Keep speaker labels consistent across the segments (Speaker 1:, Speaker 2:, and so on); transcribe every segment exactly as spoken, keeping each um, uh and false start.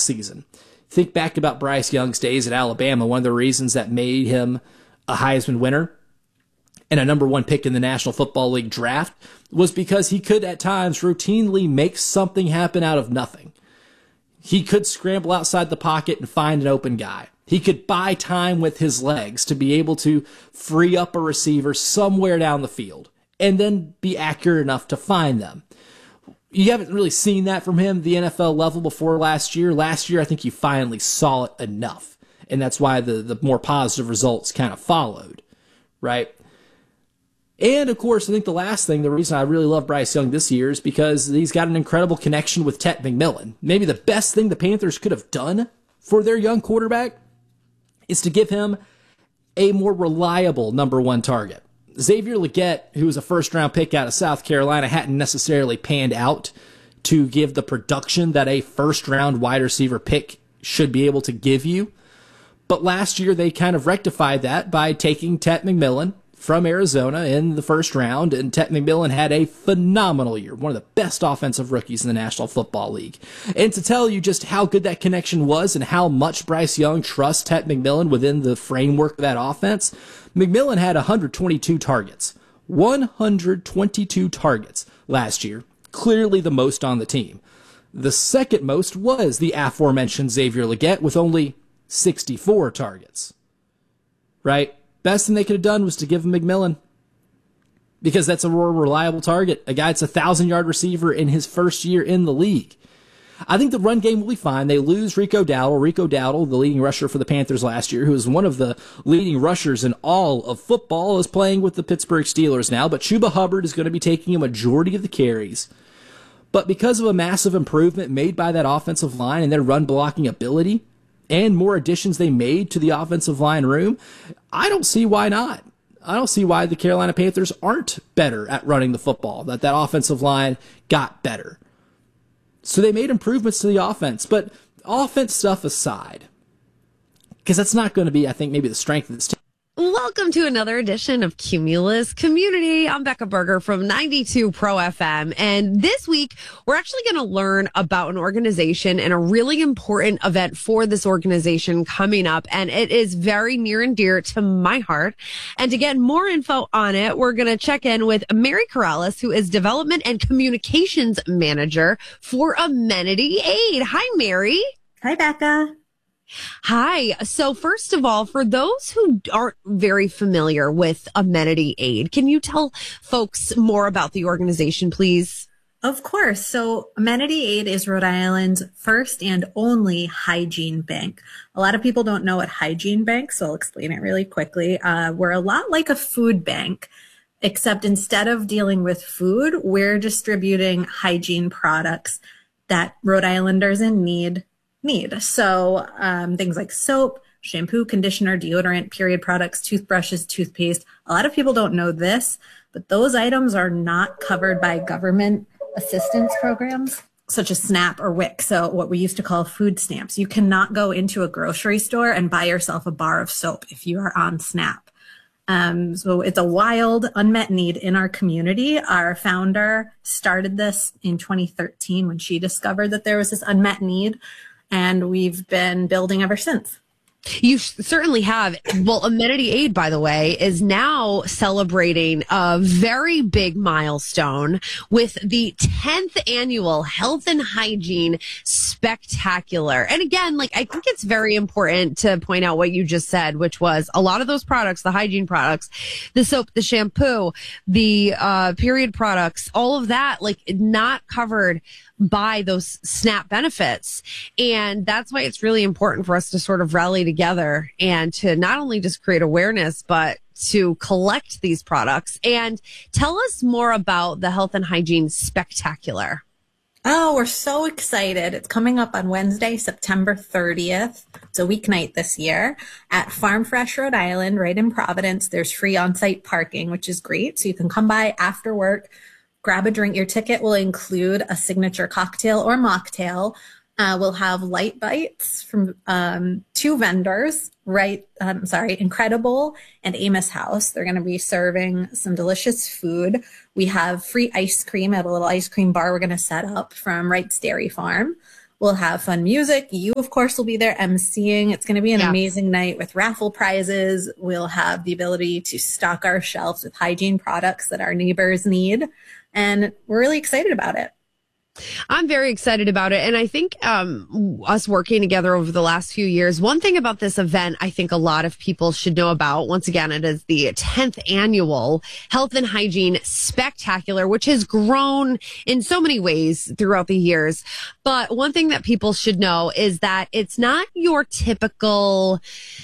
Speaker 1: season. Think back about Bryce Young's days at Alabama. One of the reasons that made him a Heisman winner and a number one pick in the National Football League draft was because he could at times routinely make something happen out of nothing. He could scramble outside the pocket and find an open guy. He could buy time with his legs to be able to free up a receiver somewhere down the field and then be accurate enough to find them. You haven't really seen that from him, the N F L level, before last year. Last year, I think you finally saw it enough, and that's why the, the more positive results kind of followed, right? And, of course, I think the last thing, the reason I really love Bryce Young this year is because he's got an incredible connection with Tet McMillan. Maybe the best thing the Panthers could have done for their young quarterback is to give him a more reliable number one target. Xavier Legette, who was a first-round pick out of South Carolina, hadn't necessarily panned out to give the production that a first-round wide receiver pick should be able to give you. But last year, they kind of rectified that by taking Tet McMillan from Arizona in the first round, and Tet McMillan had a phenomenal year, one of the best offensive rookies in the National Football League. And to tell you just how good that connection was and how much Bryce Young trusts Tet McMillan within the framework of that offense, McMillan had one hundred twenty-two targets. one hundred twenty-two targets last year, clearly the most on the team. The second most was the aforementioned Xavier Legette with only sixty-four targets. Right? Best thing they could have done was to give him McMillan, because that's a more reliable target. A guy that's a thousand-yard receiver in his first year in the league. I think the run game will be fine. They lose Rico Dowdle. Rico Dowdle, the leading rusher for the Panthers last year, who was one of the leading rushers in all of football, is playing with the Pittsburgh Steelers now. But Chuba Hubbard is going to be taking a majority of the carries. But because of a massive improvement made by that offensive line and their run blocking ability, and more additions they made to the offensive line room, I don't see why not. I don't see why the Carolina Panthers aren't better at running the football, that that offensive line got better. So they made improvements to the offense, but offense stuff aside, because that's not going to be, I think, maybe the strength of this team.
Speaker 2: Welcome to another edition of Cumulus Community. I'm Becca Berger from ninety-two Pro F M. And this week, we're actually going to learn about an organization and a really important event for this organization coming up. And it is very near and dear to my heart. And to get more info on it, we're going to check in with Mary Corrales, who is Development and Communications Manager for Amenity Aid. Hi, Mary.
Speaker 3: Hi, Becca.
Speaker 2: Hi. So first of all, for those who aren't very familiar with Amenity Aid, can you tell folks more about the organization, please?
Speaker 3: Of course. So Amenity Aid is Rhode Island's first and only hygiene bank. A lot of people don't know what hygiene banks, so I'll explain it really quickly. Uh, we're a lot like a food bank, except instead of dealing with food, we're distributing hygiene products that Rhode Islanders in need need. So um, things like soap, shampoo, conditioner, deodorant, period products, toothbrushes, toothpaste. A lot of people don't know this, but those items are not covered by government assistance programs such as SNAP or WIC. So what we used to call food stamps. You cannot go into a grocery store and buy yourself a bar of soap if you are on SNAP. Um, so it's a wild, unmet need in our community. Our founder started this in twenty thirteen when she discovered that there was this unmet need. And we've been building ever since.
Speaker 2: You certainly have. Well, Amenity Aid, by the way, is now celebrating a very big milestone with the tenth annual Health and Hygiene Spectacular. And again, like, I think it's very important to point out what you just said, which was a lot of those products, the hygiene products, the soap, the shampoo, the uh, period products, all of that, like, not covered by those SNAP benefits. And that's why it's really important for us to sort of rally together and to not only just create awareness, but to collect these products. And tell us more about the Health and Hygiene Spectacular.
Speaker 3: Oh, we're so excited. It's coming up on Wednesday, September thirtieth. It's a weeknight this year at Farm Fresh, Rhode Island, right in Providence. There's free on-site parking, which is great. So you can come by after work, grab a drink. Your ticket will include a signature cocktail or mocktail. Uh, we'll have light bites from um, two vendors, right? I'm sorry, Incredible and Amos House. They're going to be serving some delicious food. We have free ice cream at a little ice cream bar we're going to set up from Wright's Dairy Farm. We'll have fun music. You, of course, will be there emceeing. It's going to be an
Speaker 2: Yeah.
Speaker 3: amazing night with raffle prizes. We'll have the ability to stock our shelves with hygiene products that our neighbors need. And we're really excited about it.
Speaker 2: I'm very excited about it. And I think um, us working together over the last few years, one thing about this event, I think a lot of people should know about. Once again, it is the tenth annual Health and Hygiene Spectacular, which has grown in so many ways throughout the years. But one thing that people should know is that it's not your typical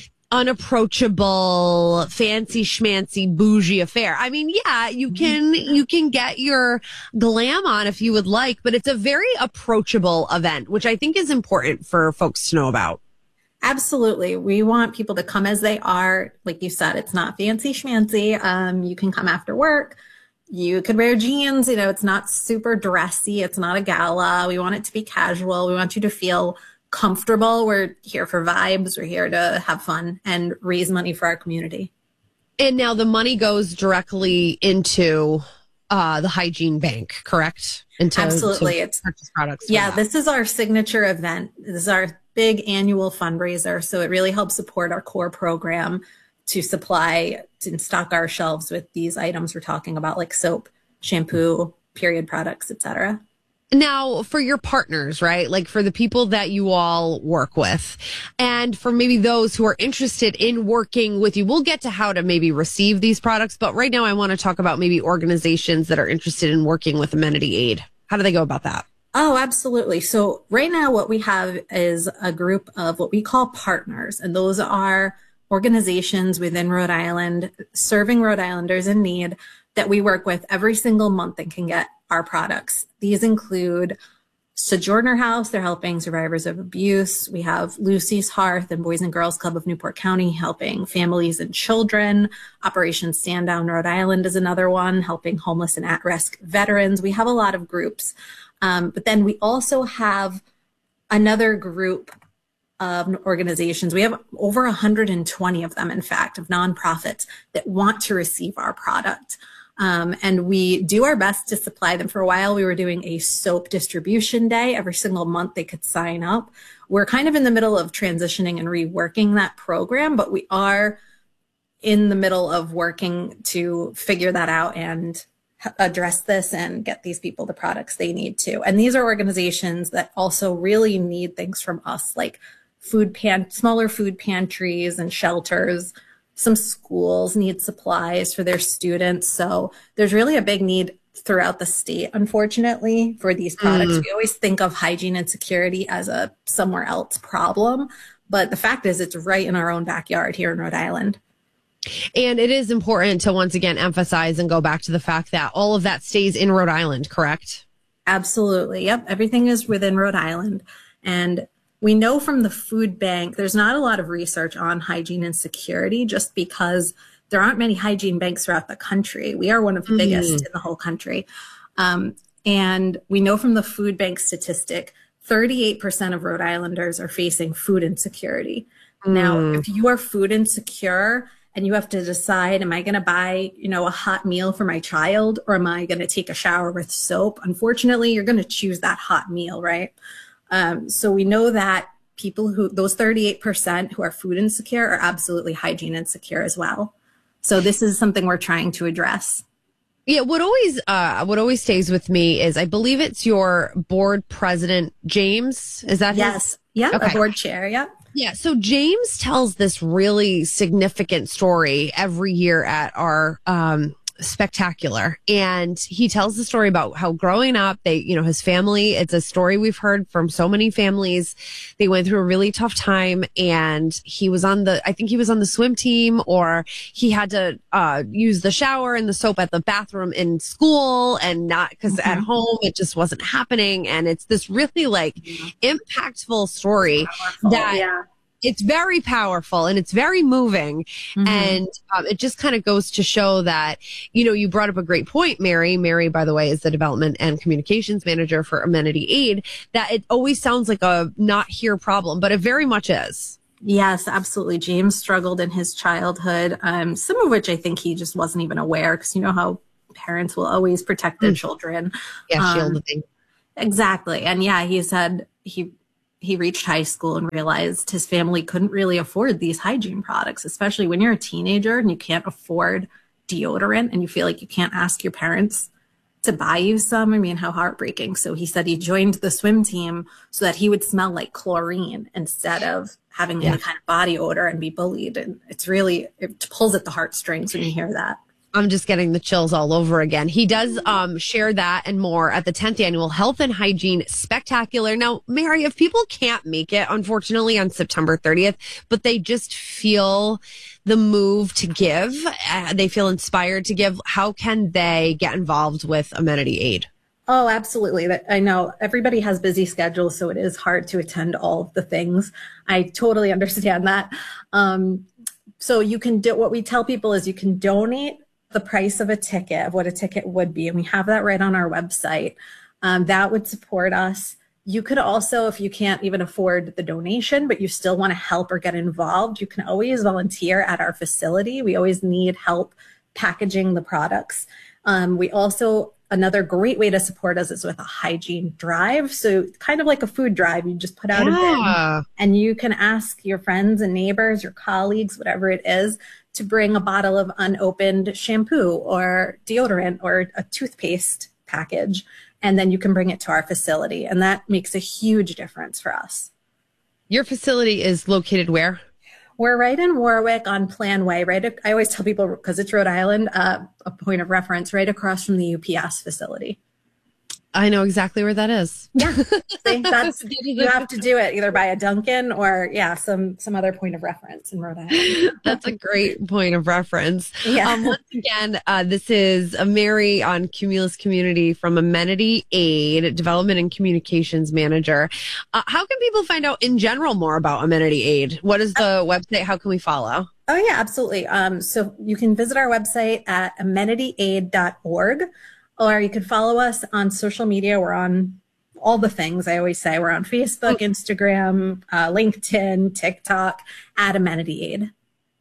Speaker 2: unapproachable, fancy schmancy, bougie affair. I mean, yeah, you can, you can get your glam on if you would like, but it's a very approachable event, which I think is important for folks to know about.
Speaker 3: Absolutely. We want people to come as they are. Like you said, it's not fancy schmancy. Um, you can come after work. You could wear jeans. You know, it's not super dressy. It's not a gala. We want it to be casual. We want you to feel comfortable. We're here for vibes. We're here to have fun and raise money for our community.
Speaker 2: And now the money goes directly into uh, the hygiene bank, correct? Into,
Speaker 3: Absolutely.
Speaker 2: To
Speaker 3: it's
Speaker 2: purchase products.
Speaker 3: Yeah,
Speaker 2: that.
Speaker 3: this is our signature event. This is our big annual fundraiser. So it really helps support our core program to supply and stock our shelves with these items we're talking about, like soap, shampoo, period products, et cetera.
Speaker 2: Now, for your partners, right? Like for the people that you all work with, and for maybe those who are interested in working with you, we'll get to how to maybe receive these products. But right now, I want to talk about maybe organizations that are interested in working with Amenity Aid. How do they go about that?
Speaker 3: Oh, absolutely. So right now, what we have is a group of what we call partners, and those are organizations within Rhode Island serving Rhode Islanders in need that we work with every single month and can get our products. These include Sojourner House. They're helping survivors of abuse. We have Lucy's Hearth and Boys and Girls Club of Newport County helping families and children. Operation Stand Down Rhode Island is another one, helping homeless and at-risk veterans. We have a lot of groups. Um, but then we also have another group of organizations. We have over one hundred twenty of them, in fact, of nonprofits that want to receive our product. Um, and we do our best to supply them. For a while, we were doing a soap distribution day. Every single month they could sign up. We're kind of in the middle of transitioning and reworking that program, but we are in the middle of working to figure that out and address this and get these people the products they need to. And these are organizations that also really need things from us, like food pan, smaller food pantries and shelters. Some schools need supplies for their students. So there's really a big need throughout the state, unfortunately, for these products. Mm. We always think of hygiene and security as a somewhere else problem, but the fact is it's right in our own backyard here in Rhode Island.
Speaker 2: And it is important to once again emphasize and go back to the fact that all of that stays in Rhode Island, correct?
Speaker 3: Absolutely. Yep. Everything is within Rhode Island. And we know from the food bank, there's not a lot of research on hygiene and security just because there aren't many hygiene banks throughout the country. We are one of the mm-hmm. biggest in the whole country. Um, and we know from the food bank statistic, thirty-eight percent of Rhode Islanders are facing food insecurity. Mm. Now, if you are food insecure and you have to decide, am I going to buy, you know, a hot meal for my child, or am I going to take a shower with soap? Unfortunately, you're going to choose that hot meal, right? Um, so we know that people who, those thirty-eight percent who are food insecure are absolutely hygiene insecure as well. So this is something we're trying to address.
Speaker 2: Yeah, what always uh, what always stays with me is I believe it's your board president, James. Is that
Speaker 3: yes?
Speaker 2: His?
Speaker 3: Yeah,
Speaker 2: okay.
Speaker 3: A board chair. Yeah.
Speaker 2: Yeah. So James tells this really significant story every year at our um, spectacular. And he tells the story about how growing up, they, you know, his family, it's a story we've heard from so many families. They went through a really tough time, and he was on the, I think he was on the swim team, or he had to uh, use the shower and the soap at the bathroom in school, and not because mm-hmm. at home it just wasn't happening. And it's this really like mm-hmm. impactful story
Speaker 3: Powerful,
Speaker 2: that
Speaker 3: yeah.
Speaker 2: It's very powerful and it's very moving. Mm-hmm. And um, it just kind of goes to show that, you know, you brought up a great point, Mary. Mary, by the way, is the development and communications manager for Amenity Aid, that it always sounds like a not here problem, but it very much is.
Speaker 3: Yes, absolutely. James struggled in his childhood, um, some of which I think he just wasn't even aware, because you know how parents will always protect their mm. children.
Speaker 2: Yeah, shield
Speaker 3: um,
Speaker 2: the thing.
Speaker 3: Exactly. And yeah, he said he he reached high school and realized his family couldn't really afford these hygiene products, especially when you're a teenager and you can't afford deodorant and you feel like you can't ask your parents to buy you some. I mean, how heartbreaking. So he said he joined the swim team so that he would smell like chlorine instead of having yeah. any kind of body odor and be bullied. And it's really, it pulls at the heartstrings when you hear that.
Speaker 2: I'm just getting the chills all over again. He does um, share that and more at the tenth Annual Health and Hygiene Spectacular. Now, Mary, if people can't make it, unfortunately, on September thirtieth, but they just feel the move to give, uh, they feel inspired to give, how can they get involved with Amenity Aid?
Speaker 3: Oh, absolutely. I know everybody has busy schedules, so it is hard to attend all of the things. I totally understand that. Um, so you can do, what we tell people is you can donate the price of a ticket, of what a ticket would be. And we have that right on our website. Um, that would support us. You could also, if you can't even afford the donation, but you still want to help or get involved, you can always volunteer at our facility. We always need help packaging the products. Um, we also, another great way to support us is with a hygiene drive. So kind of like a food drive, you just put out yeah. a bin and you can ask your friends and neighbors, your colleagues, whatever it is, to bring a bottle of unopened shampoo or deodorant or a toothpaste package. And then you can bring it to our facility. And that makes a huge difference for us.
Speaker 2: Your facility is located where?
Speaker 3: We're right in Warwick on Plan Way, right? I always tell people, because it's Rhode Island, uh, a point of reference, right across from the U P S facility.
Speaker 2: I know exactly where that is.
Speaker 3: Yeah. See, that's, you have to do it either by a Dunkin' or, yeah, some some other point of reference in Rhode Island.
Speaker 2: That's a great point of reference.
Speaker 3: Yeah.
Speaker 2: Um, once again, uh, this is a Mary on Cumulus Community from Amenity Aid, Development and Communications Manager. Uh, how can people find out in general more about Amenity Aid? What is the website? How can we follow?
Speaker 3: Oh, yeah, absolutely. Um, so you can visit our website at amenity aid dot org. Or you can follow us on social media. We're on all the things. I always say we're on Facebook, Instagram, uh, LinkedIn, TikTok, at Amenity Aid.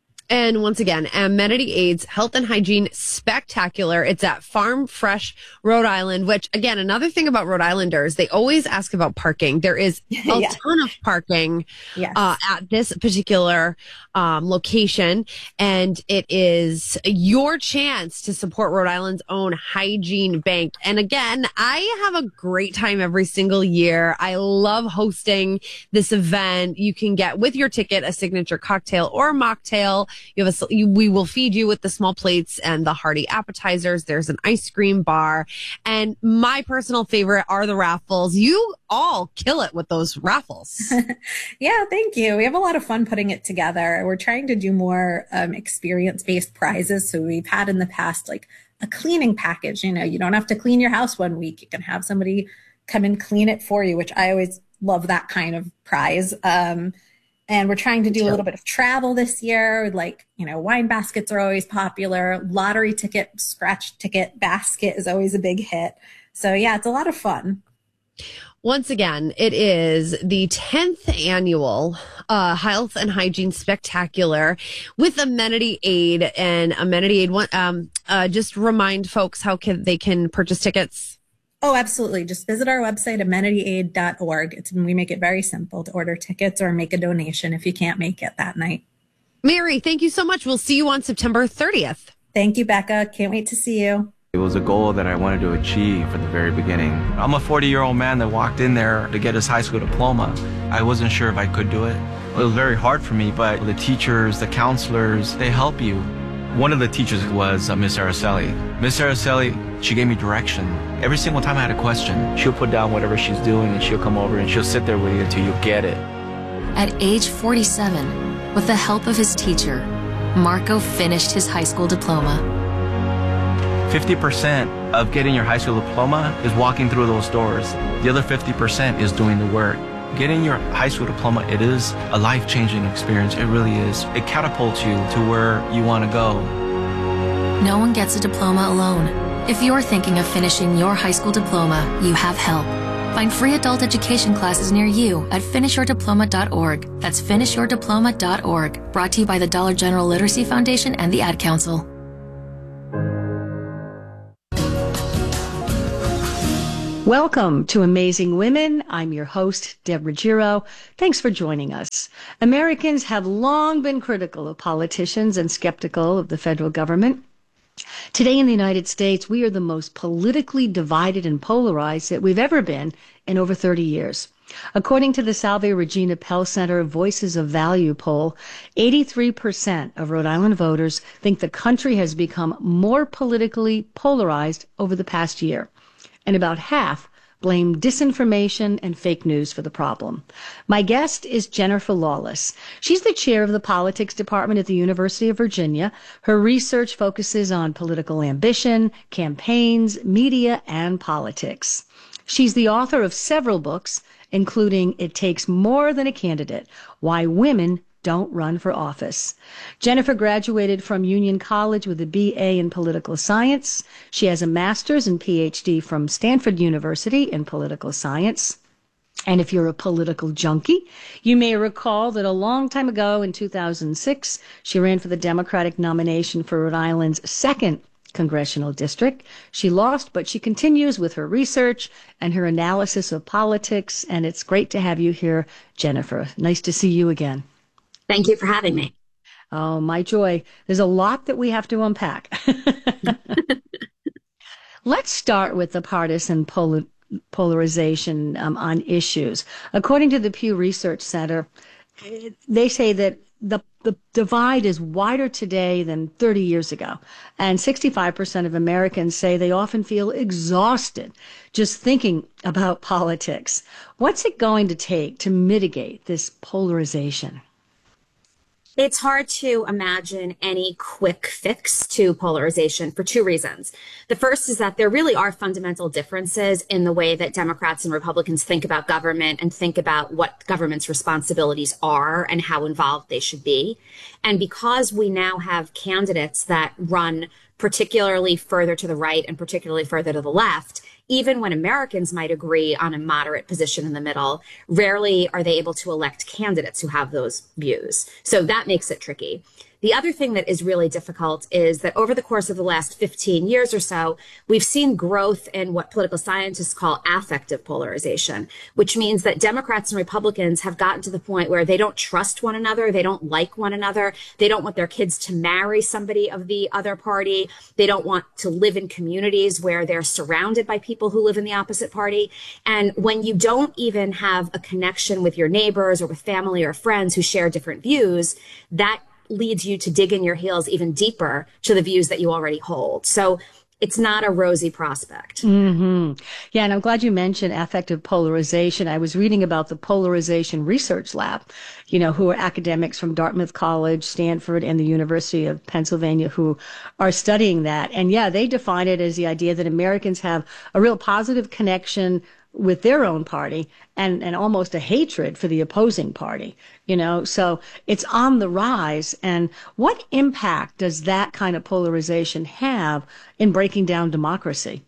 Speaker 2: And once again, Amenity Aid's Health and Hygiene Spectacular. It's at Farm Fresh, Rhode Island, which, again, another thing about Rhode Islanders, they always ask about parking. There is a yeah. ton of parking
Speaker 3: yes.
Speaker 2: uh, at this particular um, location, and it is your chance to support Rhode Island's own hygiene bank. And again, I have a great time every single year. I love hosting this event. You can get with your ticket a signature cocktail or a mocktail. You have a, you, we will feed you with the small plates and the hearty appetizers. There's an ice cream bar. And my personal favorite are the raffles. You all kill it with those raffles.
Speaker 3: Yeah, thank you. We have a lot of fun putting it together. We're trying to do more um, experience-based prizes. So we've had in the past like a cleaning package. You know, you don't have to clean your house one week. You can have somebody come and clean it for you, which I always love that kind of prize. Um, And we're trying to do a little bit of travel this year. Like, you know, wine baskets are always popular. Lottery ticket, scratch ticket basket is always a big hit. So yeah, it's a lot of fun.
Speaker 2: Once again, it is the tenth annual uh, Health and Hygiene Spectacular with Amenity Aid. And Amenity Aid, um, uh, just remind folks how can they can purchase tickets.
Speaker 3: Oh, absolutely. Just visit our website, amenity aid dot org. It's, we make it very simple to order tickets or make a donation if you can't make it that night.
Speaker 2: Mary, thank you so much. We'll see you on September thirtieth.
Speaker 3: Thank you, Becca. Can't wait to see you.
Speaker 4: It was a goal that I wanted to achieve from the very beginning. I'm a forty-year-old man that walked in there to get his high school diploma. I wasn't sure if I could do it. It was very hard for me, but the teachers, the counselors, they help you. One of the teachers was uh, Miss Araceli. Miss Araceli, she gave me direction. Every single time I had a question, she'll put down whatever she's doing and she'll come over and she'll sit there with you until you get it.
Speaker 5: At age forty-seven, with the help of his teacher, Marco finished his high school diploma.
Speaker 4: fifty percent of getting your high school diploma is walking through those doors. The other fifty percent is doing the work. Getting your high school diploma, it is a life-changing experience. It really is. It catapults you to where you want to go.
Speaker 5: No one gets a diploma alone. If you're thinking of finishing your high school diploma, you have help. Find free adult education classes near you at finish your diploma dot org. That's finish your diploma dot org. Brought to you by the Dollar General Literacy Foundation and the Ad Council.
Speaker 6: Welcome to Amazing Women. I'm your host, Deborah Giro. Thanks for joining us. Americans have long been critical of politicians and skeptical of the federal government. Today in the United States, we are the most politically divided and polarized that we've ever been in over thirty years. According to the Salve Regina Pell Center Voices of Value poll, eighty-three percent of Rhode Island voters think the country has become more politically polarized over the past year, and about half blame disinformation and fake news for the problem. My guest is Jennifer Lawless. She's the chair of the politics department at the University of Virginia. Her research focuses on political ambition, campaigns, media, and politics. She's the author of several books, including It Takes More Than a Candidate: Why Women Don't Run for Office. Jennifer graduated from Union College with a B A in political science. She has a master's and P H D from Stanford University in political science. And if you're a political junkie, you may recall that a long time ago in two thousand six, she ran for the Democratic nomination for Rhode Island's second congressional district. She lost, but she continues with her research and her analysis of politics. And it's great to have you here, Jennifer. Nice to see you again.
Speaker 7: Thank you for having me.
Speaker 6: Oh, my joy. There's a lot that we have to unpack. Let's start with the partisan pol- polarization um, on issues. According to the Pew Research Center, they say that the, the divide is wider today than thirty years ago. And sixty-five percent of Americans say they often feel exhausted just thinking about politics. What's it going to take to mitigate this polarization?
Speaker 7: It's hard to imagine any quick fix to polarization for two reasons. The first is that there really are fundamental differences in the way that Democrats and Republicans think about government and think about what government's responsibilities are and how involved they should be. And because we now have candidates that run particularly further to the right and particularly further to the left, even when Americans might agree on a moderate position in the middle, rarely are they able to elect candidates who have those views. So that makes it tricky. The other thing that is really difficult is that over the course of the last fifteen years or so, we've seen growth in what political scientists call affective polarization, which means that Democrats and Republicans have gotten to the point where they don't trust one another. They don't like one another. They don't want their kids to marry somebody of the other party. They don't want to live in communities where they're surrounded by people who live in the opposite party. And when you don't even have a connection with your neighbors or with family or friends who share different views, that leads you to dig in your heels even deeper to the views that you already hold. So it's not a rosy prospect.
Speaker 6: Mm-hmm. Yeah, and I'm glad you mentioned affective polarization. I was reading about the Polarization Research Lab, you know, who are academics from Dartmouth College, Stanford, and the University of Pennsylvania who are studying that. And yeah, they define it as the idea that Americans have a real positive connection with their own party and, and almost a hatred for the opposing party, you know, so it's on the rise. And what impact does that kind of polarization have in breaking down democracy?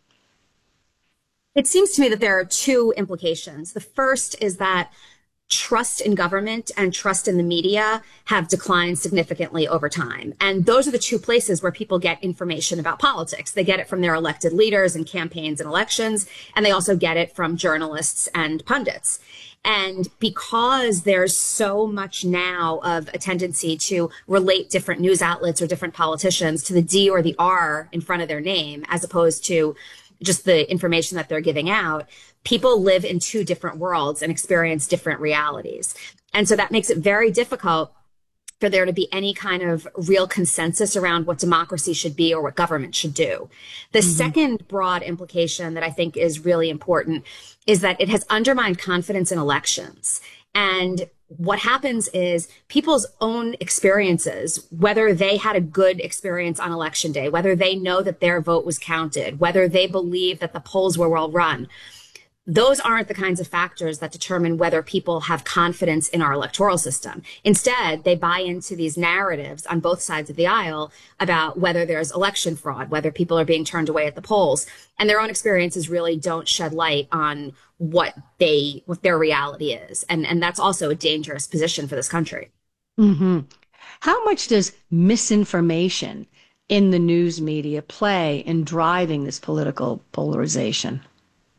Speaker 7: It seems to me that there are two implications. The first is that trust in government and trust in the media have declined significantly over time. And those are the two places where people get information about politics. They get it from their elected leaders in campaigns and elections, and they also get it from journalists and pundits. And because there's so much now of a tendency to relate different news outlets or different politicians to the D or the R in front of their name, as opposed to just the information that they're giving out, people live in two different worlds and experience different realities. And so that makes it very difficult for there to be any kind of real consensus around what democracy should be or what government should do. The mm-hmm. second broad implication that I think is really important is that it has undermined confidence in elections. And what happens is people's own experiences, whether they had a good experience on election day, whether they know that their vote was counted, whether they believe that the polls were well run, those aren't the kinds of factors that determine whether people have confidence in our electoral system. Instead, they buy into these narratives on both sides of the aisle about whether there's election fraud, whether people are being turned away at the polls, and their own experiences really don't shed light on what they, what their reality is. And, and that's also a dangerous position for this country.
Speaker 6: Mm-hmm. How much does misinformation in the news media play in driving this political polarization?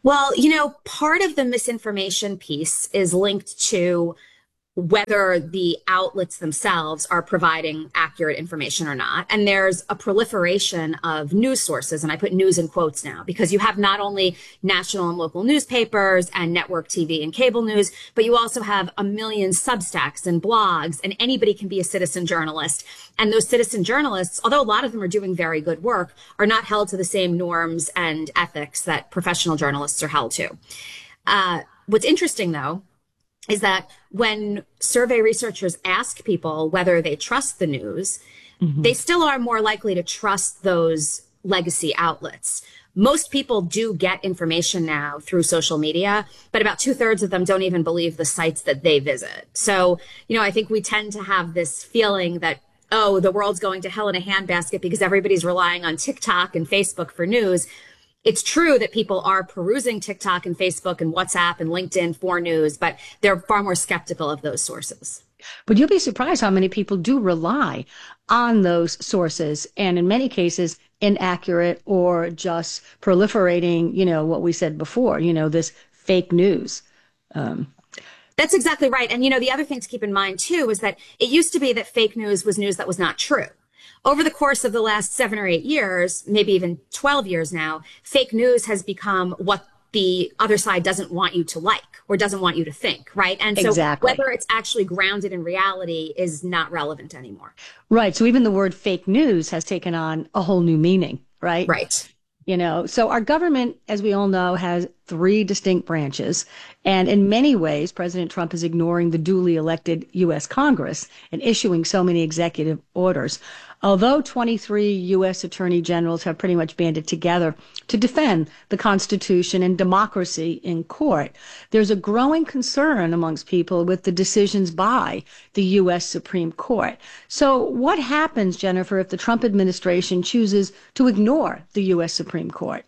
Speaker 7: Well, you know, part of the misinformation piece is linked to whether the outlets themselves are providing accurate information or not. And there's a proliferation of news sources, and I put news in quotes now, because you have not only national and local newspapers and network T V and cable news, but you also have a million Substacks and blogs, and anybody can be a citizen journalist. And those citizen journalists, although a lot of them are doing very good work, are not held to the same norms and ethics that professional journalists are held to. Uh, what's interesting, though, is that when survey researchers ask people whether they trust the news, mm-hmm. they still are more likely to trust those legacy outlets. Most people do get information now through social media, but about two thirds of them don't even believe the sites that they visit. So, you know, I think we tend to have this feeling that, oh, the world's going to hell in a handbasket because everybody's relying on TikTok and Facebook for news. It's true that people are perusing TikTok and Facebook and WhatsApp and LinkedIn for news, but they're far more skeptical of those sources.
Speaker 6: But you'll be surprised how many people do rely on those sources, and in many cases, inaccurate or just proliferating, you know, what we said before, you know, this fake news. Um,
Speaker 7: That's exactly right. And, you know, the other thing to keep in mind, too, is that it used to be that fake news was news that was not true. Over the course of the last seven or eight years, maybe even twelve years now, fake news has become what the other side doesn't want you to like or doesn't want you to think, right? And so
Speaker 6: exactly.
Speaker 7: whether it's actually grounded in reality is not relevant anymore.
Speaker 6: Right. So even the word fake news has taken on a whole new meaning, right?
Speaker 7: Right.
Speaker 6: You know, so our government, as we all know, has three distinct branches. And in many ways, President Trump is ignoring the duly elected U S Congress and issuing so many executive orders. Although twenty-three U S attorney generals have pretty much banded together to defend the Constitution and democracy in court, there's a growing concern amongst people with the decisions by the U S Supreme Court. So what happens, Jennifer, if the Trump administration chooses to ignore the U S Supreme Court?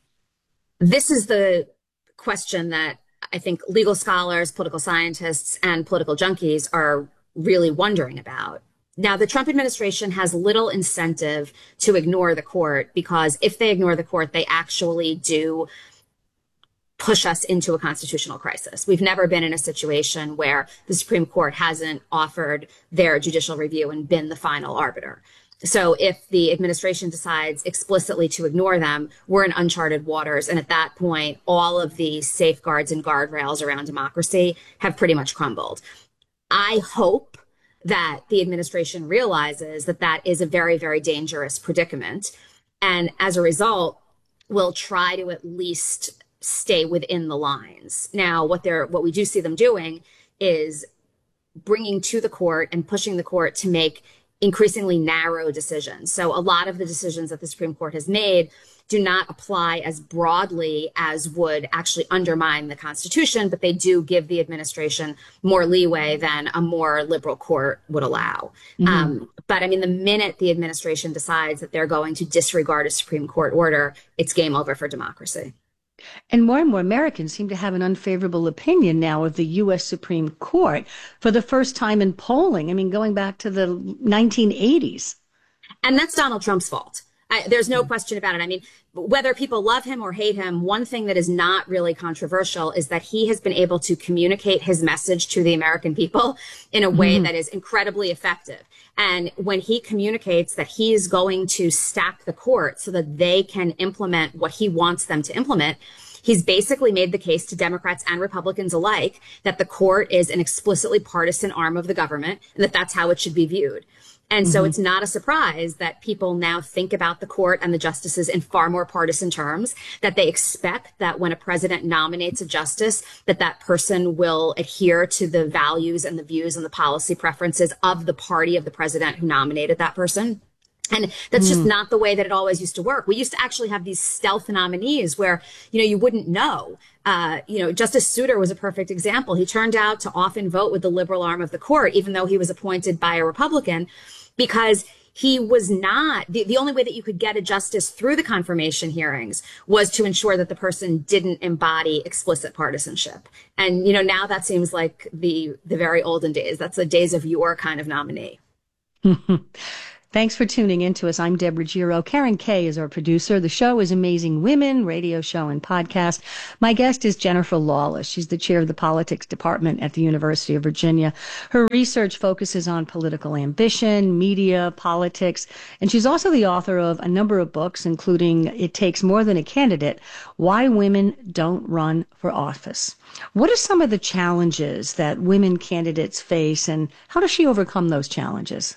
Speaker 7: This is the question that I think legal scholars, political scientists, and political junkies are really wondering about. Now, the Trump administration has little incentive to ignore the court, because if they ignore the court, they actually do push us into a constitutional crisis. We've never been in a situation where the Supreme Court hasn't offered their judicial review and been the final arbiter. So if the administration decides explicitly to ignore them, we're in uncharted waters. And at that point, all of the safeguards and guardrails around democracy have pretty much crumbled. I hope that the administration realizes that that is a very, very dangerous predicament. And as a result, will try to at least stay within the lines. Now, what they're, what we do see them doing is bringing to the court and pushing the court to make increasingly narrow decisions. So a lot of the decisions that the Supreme Court has made do not apply as broadly as would actually undermine the Constitution, but they do give the administration more leeway than a more liberal court would allow. Mm-hmm. Um, but I mean, the minute the administration decides that they're going to disregard a Supreme Court order, it's game over for democracy.
Speaker 6: And more and more Americans seem to have an unfavorable opinion now of the U S Supreme Court for the first time in polling. I mean, going back to the nineteen eighties.
Speaker 7: And that's Donald Trump's fault. I, there's no question about it. I mean, whether people love him or hate him, one thing that is not really controversial is that he has been able to communicate his message to the American people in a way mm-hmm. that is incredibly effective. And when he communicates that he is going to stack the court so that they can implement what he wants them to implement, he's basically made the case to Democrats and Republicans alike that the court is an explicitly partisan arm of the government and that that's how it should be viewed. And so mm-hmm. it's not a surprise that people now think about the court and the justices in far more partisan terms, that they expect that when a president nominates a justice, that that person will adhere to the values and the views and the policy preferences of the party of the president who nominated that person. And that's mm. just not the way that it always used to work. We used to actually have these stealth nominees where, you know, you wouldn't know. Uh, you know, Justice Souter was a perfect example. He turned out to often vote with the liberal arm of the court, even though he was appointed by a Republican, because he was not, the, the only way that you could get a justice through the confirmation hearings was to ensure that the person didn't embody explicit partisanship. And, you know, now that seems like the, the very olden days. That's the days of your kind of nominee.
Speaker 6: Thanks for tuning in to us. I'm Deborah Giro. Karen Kay is our producer. The show is Amazing Women, radio show and podcast. My guest is Jennifer Lawless. She's the chair of the politics department at the University of Virginia. Her research focuses on political ambition, media, politics, and she's also the author of a number of books, including It Takes More Than a Candidate, Why Women Don't Run for Office. What are some of the challenges that women candidates face, and how does she overcome those challenges?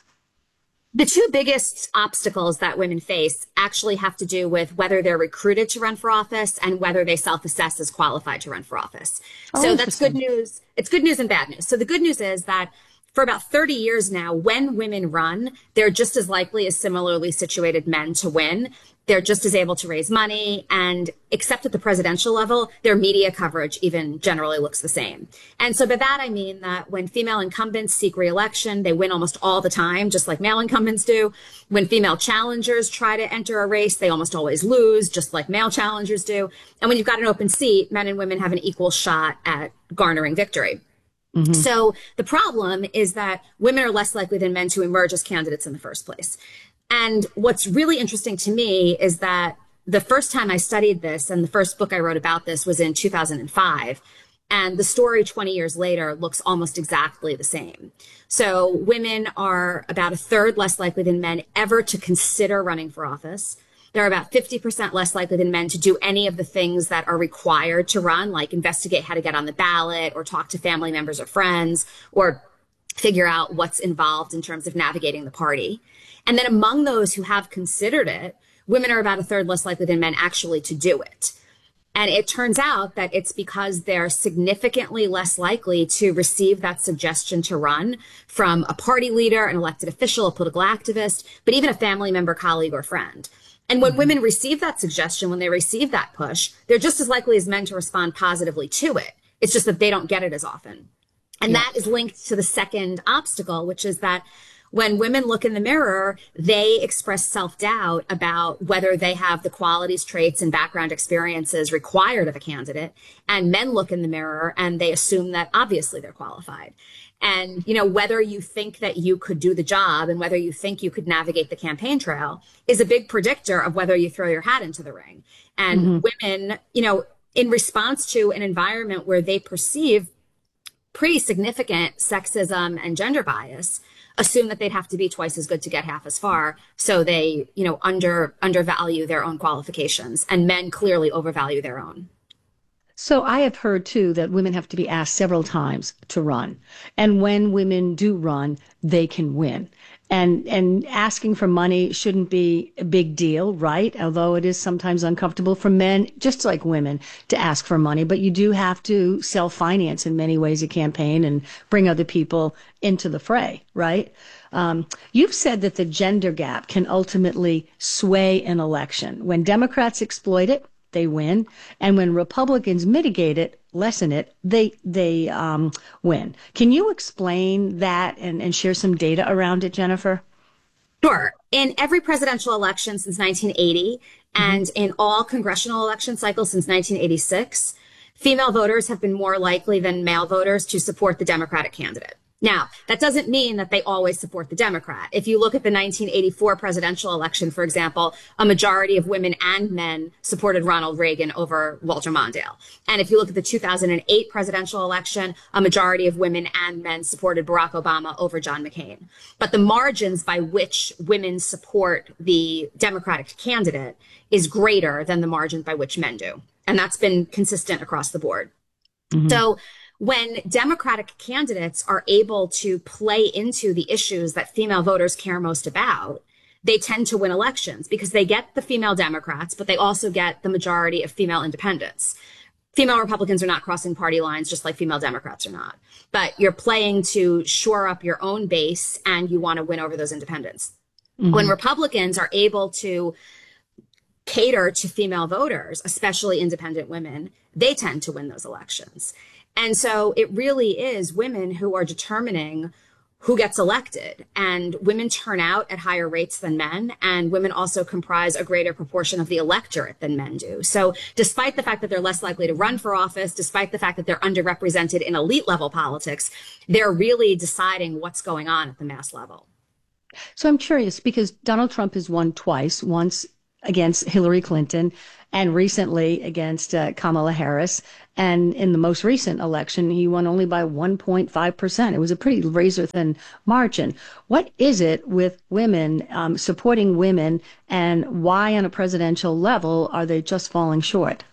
Speaker 7: The two biggest obstacles that women face actually have to do with whether they're recruited to run for office and whether they self-assess as qualified to run for office.
Speaker 6: Oh,
Speaker 7: so that's good news. It's good news and bad news. So the good news is that for about thirty years now, when women run, they're just as likely as similarly situated men to win. They're just as able to raise money, and except at the presidential level, their media coverage even generally looks the same. And so by that, I mean that when female incumbents seek re-election, they win almost all the time, just like male incumbents do. When female challengers try to enter a race, they almost always lose, just like male challengers do. And when you've got an open seat, men and women have an equal shot at garnering victory. Mm-hmm. So the problem is that women are less likely than men to emerge as candidates in the first place. And what's really interesting to me is that the first time I studied this, and the first book I wrote about this was in two thousand five, and the story twenty years later looks almost exactly the same. So women are about a third less likely than men ever to consider running for office. They're about fifty percent less likely than men to do any of the things that are required to run, like investigate how to get on the ballot or talk to family members or friends or figure out what's involved in terms of navigating the party. And then among those who have considered it, women are about a third less likely than men actually to do it. And it turns out that it's because they're significantly less likely to receive that suggestion to run from a party leader, an elected official, a political activist, but even a family member, colleague, or friend. And when mm-hmm. women receive that suggestion, when they receive that push, they're just as likely as men to respond positively to it. It's just that they don't get it as often. And yeah. that is linked to the second obstacle, which is that when women look in the mirror, they express self-doubt about whether they have the qualities, traits, and background experiences required of a candidate. And men look in the mirror and they assume that obviously they're qualified. And, you know, whether you think that you could do the job and whether you think you could navigate the campaign trail is a big predictor of whether you throw your hat into the ring. And mm-hmm. women, you know, in response to an environment where they perceive pretty significant sexism and gender bias, assume that they'd have to be twice as good to get half as far. So they, you know, under undervalue their own qualifications, and men clearly overvalue their own.
Speaker 6: So I have heard, too, that women have to be asked several times to run. And when women do run, they can win. And and asking for money shouldn't be a big deal, right? Although it is sometimes uncomfortable for men, just like women, to ask for money. But you do have to self-finance in many ways a campaign and bring other people into the fray, right? Um, you've said that the gender gap can ultimately sway an election. When Democrats exploit it, they win. And when Republicans mitigate it, lessen it, they they um, win. Can you explain that and, and share some data around it, Jennifer?
Speaker 7: Sure. In every presidential election since nineteen eighty mm-hmm. and in all congressional election cycles since nineteen eighty-six, female voters have been more likely than male voters to support the Democratic candidate. Now, that doesn't mean that they always support the Democrat. If you look at the nineteen eighty-four presidential election, for example, a majority of women and men supported Ronald Reagan over Walter Mondale. And if you look at the two thousand eight presidential election, a majority of women and men supported Barack Obama over John McCain. But the margins by which women support the Democratic candidate is greater than the margins by which men do. And that's been consistent across the board. Mm-hmm. So when Democratic candidates are able to play into the issues that female voters care most about, they tend to win elections because they get the female Democrats, but they also get the majority of female independents. Female Republicans are not crossing party lines, just like female Democrats are not. But you're playing to shore up your own base and you want to win over those independents. Mm-hmm. When Republicans are able to cater to female voters, especially independent women, they tend to win those elections. And so it really is women who are determining who gets elected, and women turn out at higher rates than men, and women also comprise a greater proportion of the electorate than men do. So despite the fact that they're less likely to run for office, despite the fact that they're underrepresented in elite level politics, they're really deciding what's going on at the mass level.
Speaker 6: So I'm curious because Donald Trump has won twice, once against Hillary Clinton and recently against uh, Kamala Harris. And in the most recent election, he won only by one point five percent. It was a pretty razor thin margin. What is it with women um, supporting women, and why on a presidential level are they just falling short?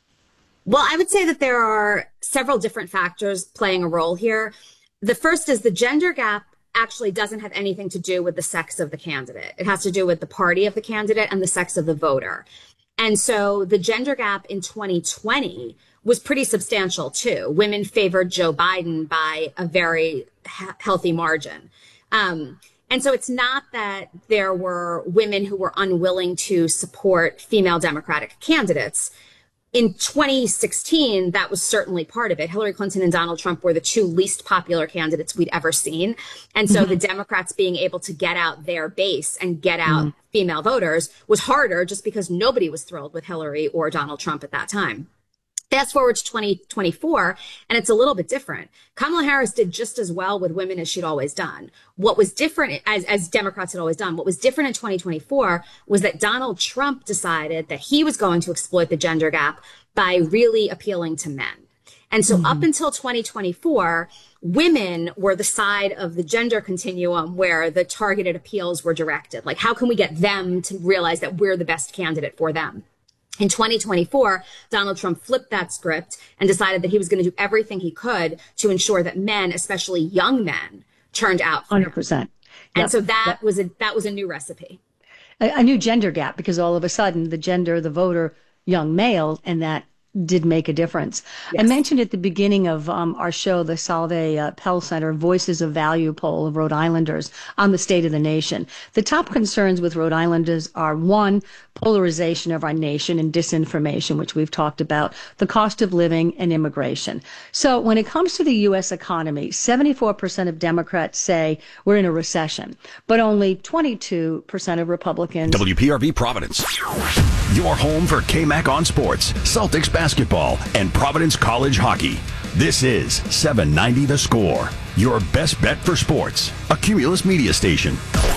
Speaker 7: Well, I would say that there are several different factors playing a role here. The first is the gender gap actually doesn't have anything to do with the sex of the candidate. It has to do with the party of the candidate and the sex of the voter. And so the gender gap in twenty twenty was pretty substantial too. Women favored Joe Biden by a very ha- healthy margin. Um, and so it's not that there were women who were unwilling to support female Democratic candidates. In twenty sixteen, that was certainly part of it. Hillary Clinton and Donald Trump were the two least popular candidates we'd ever seen. And so mm-hmm. the Democrats being able to get out their base and get out mm-hmm. female voters was harder just because nobody was thrilled with Hillary or Donald Trump at that time. Fast forward to twenty twenty-four, and it's a little bit different. Kamala Harris did just as well with women as she'd always done. What was different, as, as Democrats had always done, what was different in twenty twenty-four was that Donald Trump decided that he was going to exploit the gender gap by really appealing to men. And so mm-hmm. up until twenty twenty-four, women were the side of the gender continuum where the targeted appeals were directed. Like, how can we get them to realize that we're the best candidate for them? In twenty twenty-four, Donald Trump flipped that script and decided that he was going to do everything he could to ensure that men, especially young men, turned out.
Speaker 6: one hundred percent.
Speaker 7: And
Speaker 6: yep.
Speaker 7: so that
Speaker 6: yep.
Speaker 7: was a that was a new recipe.
Speaker 6: A, a new gender gap, because all of a sudden the gender, the voter, young male, and that did make a difference. Yes. I mentioned at the beginning of um, our show, the Salve uh, Pell Center Voices of Value poll of Rhode Islanders on the state of the nation. The top concerns with Rhode Islanders are, one, polarization of our nation and disinformation, which we've talked about, the cost of living, and immigration. So when it comes to the U S economy, seventy-four percent of Democrats say we're in a recession, but only twenty-two percent of Republicans.
Speaker 8: W P R V Providence, your home for K-Mac on sports, Celtics basketball, and Providence College hockey. This is seven ninety The Score, your best bet for sports, a Cumulus media station.